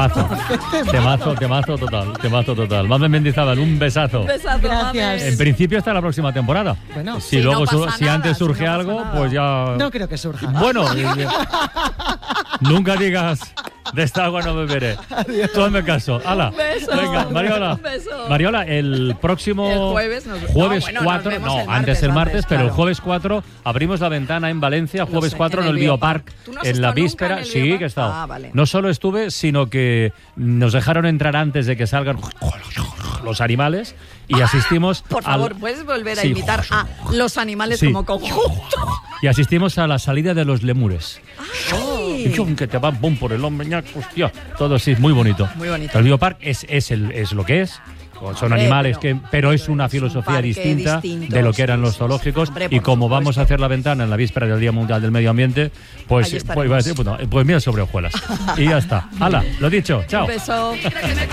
Temazo total. Mamen Mendizábal, un besazo. Un besazo, Gracias. En principio hasta la próxima temporada. Bueno, si sí, luego no pasa si nada, antes surge si no pasa algo, nada. pues ya. no creo que surja. Bueno, nunca digas de esta agua no beberé. Tú hazme caso. Hala. Un beso. Venga, Mariola. Un beso. Mariola, el próximo El jueves nos- jueves no, bueno, nos 4, vemos no, el antes el martes, martes, pero el claro. jueves 4 abrimos la ventana en Valencia, jueves sé, 4 en en el el Biopark, Biopark. ¿Tú no has en la estado nunca víspera. en el Sí, Biopark? que he estado. Ah, vale. No solo estuve, sino que nos dejaron entrar antes de que salgan los animales y asistimos Por favor, ¿puedes volver a Sí. imitar a los animales Sí. como conjunto? y asistimos a la salida de los lemures. Ay. Y chum, que te van pum por el hombro, ñac, hostia, todo así, muy bonito. Muy bonito. El Biopark es lo que es. Son animales, pero es una es un filosofía parque distinta distinto, de lo que eran sí, los sí, zoológicos. hombre, Y por como vamos a supuesto. hacer la ventana en la víspera del Día Mundial del Medio Ambiente, Ahí pues estaremos. mira sobre hojuelas. Y ya está. Hala, lo dicho, chao. Un beso.